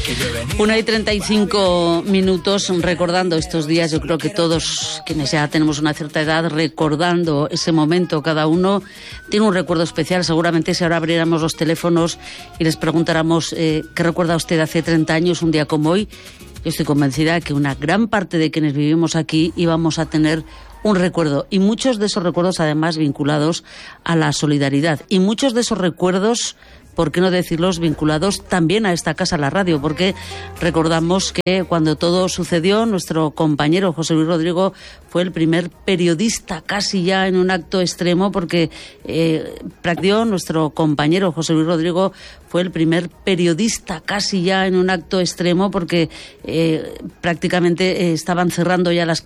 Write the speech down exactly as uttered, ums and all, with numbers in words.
Una y treinta y cinco minutos, recordando estos días, yo creo que todos quienes ya tenemos una cierta edad, recordando ese momento, cada uno tiene un recuerdo especial. Seguramente si ahora abriéramos los teléfonos y les preguntáramos eh, qué recuerda usted hace treinta años, un día como hoy, yo estoy convencida que una gran parte de quienes vivimos aquí íbamos a tener un recuerdo, y muchos de esos recuerdos además vinculados a la solidaridad, y muchos de esos recuerdos, ¿por qué no decirlos, vinculados también a esta casa, la radio? Porque recordamos que cuando todo sucedió, nuestro compañero José Luis Rodrigo fue el primer periodista casi ya en un acto extremo, porque eh, practicó, nuestro compañero José Luis Rodrigo fue el primer periodista casi ya en un acto extremo, porque eh, prácticamente eh, estaban cerrando ya las